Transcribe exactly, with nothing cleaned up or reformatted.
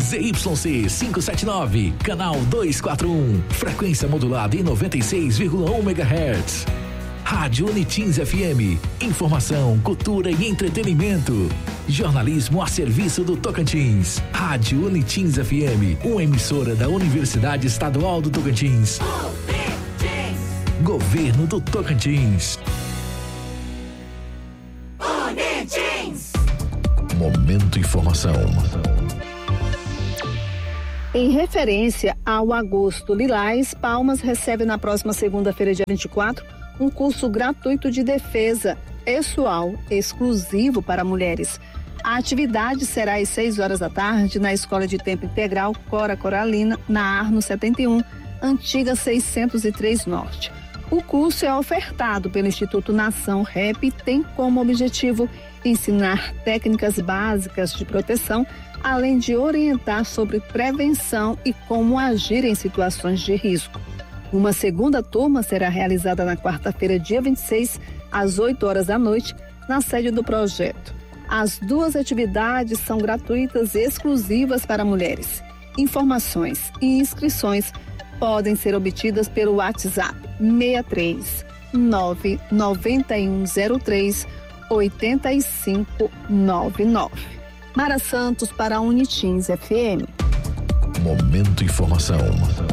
Z Y C quinhentos e setenta e nove, canal duzentos e quarenta e um, frequência modulada em noventa e seis vírgula um megahertz. Rádio Unitins F M, informação, cultura e entretenimento. Jornalismo a serviço do Tocantins. Rádio Unitins F M, uma emissora da Universidade Estadual do Tocantins. Unitins. Governo do Tocantins. Unitins. Momento Informação. Em referência ao Agosto Lilás, Palmas recebe na próxima segunda-feira, dia vinte e quatro, um curso gratuito de defesa pessoal exclusivo para mulheres. A atividade será às seis horas da tarde na Escola de Tempo Integral Cora Coralina, na Arno setenta e um, antiga seiscentos e três Norte. O curso é ofertado pelo Instituto Nação Rep e tem como objetivo ensinar técnicas básicas de proteção, além de orientar sobre prevenção e como agir em situações de risco. Uma segunda turma será realizada na quarta-feira, dia vinte e seis, às oito horas da noite, na sede do projeto. As duas atividades são gratuitas e exclusivas para mulheres. Informações e inscrições podem ser obtidas pelo WhatsApp seis três nove nove um zero três oito cinco nove nove. Mara Santos para a Unitins F M. Momento Informação.